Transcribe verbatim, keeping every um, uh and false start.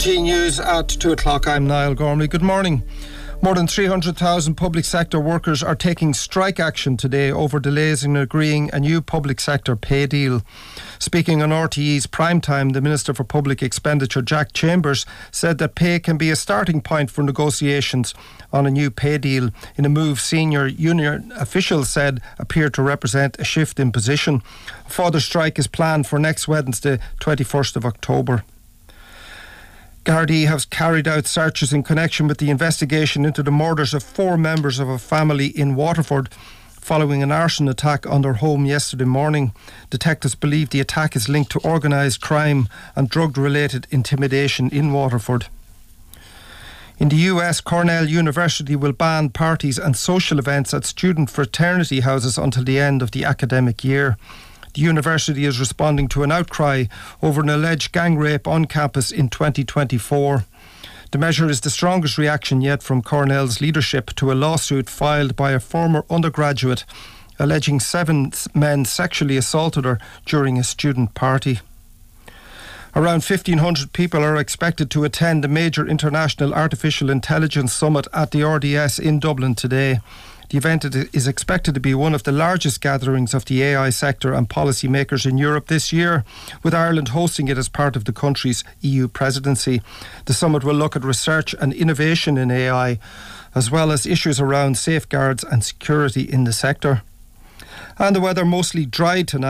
R T E News at two o'clock. I'm Niall Gormley. Good morning. More than three hundred thousand public sector workers are taking strike action today over delays in agreeing a new public sector pay deal. Speaking on R T E's Primetime, the Minister for Public Expenditure, Jack Chambers, said that pay can be a starting point for negotiations on a new pay deal, in a move senior union officials said appeared to represent a shift in position. A further strike is planned for next Wednesday, twenty-first of October. Gardaí has carried out searches in connection with the investigation into the murders of four members of a family in Waterford following an arson attack on their home yesterday morning. Detectives believe the attack is linked to organised crime and drug-related intimidation in Waterford. In the U S, Cornell University will ban parties and social events at student fraternity houses until the end of the academic year. The university is responding to an outcry over an alleged gang rape on campus in twenty twenty-four. The measure is the strongest reaction yet from Cornell's leadership to a lawsuit filed by a former undergraduate alleging seven men sexually assaulted her during a student party. Around fifteen hundred people are expected to attend the major international artificial intelligence summit at the R D S in Dublin today. The event is expected to be one of the largest gatherings of the A I sector and policymakers in Europe this year, with Ireland hosting it as part of the country's E U presidency. The summit will look at research and innovation in A I, as well as issues around safeguards and security in the sector. And the weather mostly dry tonight.